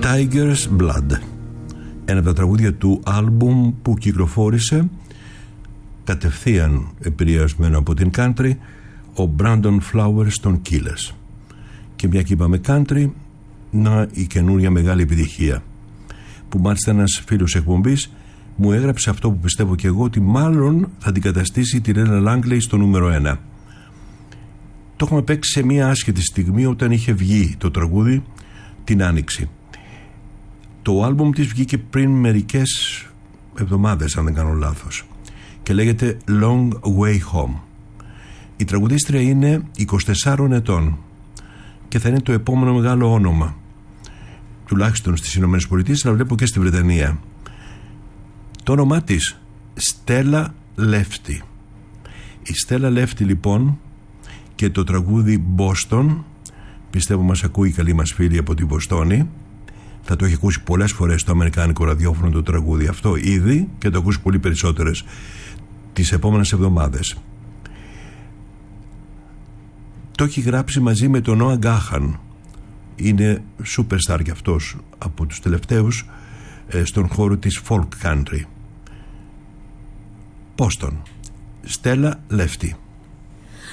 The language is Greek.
Tiger's Blood, ένα από τα τραγούδια του άλμπουμ που κυκλοφόρησε κατευθείαν επηρεασμένο από την country, ο Brandon Flowers των Killers. Και μια και είπαμε country, να η καινούρια μεγάλη επιτυχία, που μάλιστα ένας φίλος εκπομπής μου έγραψε αυτό που πιστεύω και εγώ, ότι μάλλον θα αντικαταστήσει τη Rella Langley στο νούμερο 1. Το έχουμε παίξει σε μια άσχετη στιγμή όταν είχε βγει το τραγούδι την Άνοιξη. Το άλμπουμ της βγήκε πριν μερικές εβδομάδες, αν δεν κάνω λάθος, και λέγεται Long Way Home. Η τραγουδίστρια είναι 24 ετών και θα είναι το επόμενο μεγάλο όνομα, τουλάχιστον στις Ηνωμένες Πολιτείες, αλλά βλέπω και στη Βρετανία. Το όνομά της Stella Lefty. Η Stella Lefty λοιπόν, και το τραγούδι Boston, πιστεύω μας ακούει η καλή μας φίλη από την Βοστόνη, θα το έχει ακούσει πολλές φορές στο αμερικάνικο ραδιόφωνο το τραγούδι αυτό ήδη, και το ακούσει πολύ περισσότερες τις επόμενες εβδομάδες. Το έχει γράψει μαζί με τον Noah Gahan. Είναι superstar κι αυτός, από τους τελευταίους στον χώρο της folk country. Boston, Stella Lefty.